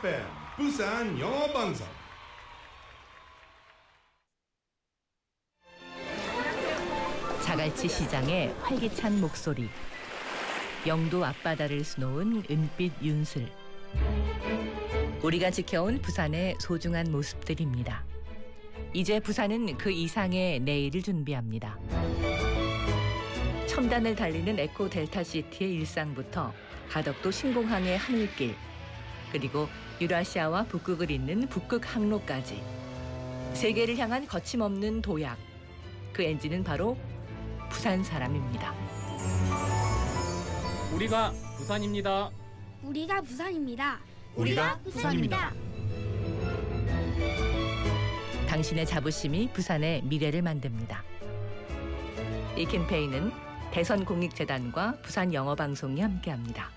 FM 부산 영어 방송. 자갈치 시장의 활기찬 목소리. 영도 앞바다를 수놓은 은빛 윤슬. 우리가 지켜온 부산의 소중한 모습들입니다. 이제 부산은 그 이상의 내일을 준비합니다. 첨단을 달리는 에코 델타시티의 일상부터 가덕도 신공항의 하늘길, 그리고 유라시아와 북극을 잇는 북극 항로까지 세계를 향한 거침없는 도약. 그 엔진은 바로 부산 사람입니다. 우리가 부산입니다. 우리가 부산입니다. 우리가 부산입니다. 당신의 자부심이 부산의 미래를 만듭니다. 이 캠페인은 대선공익재단과 부산영어방송이 함께합니다.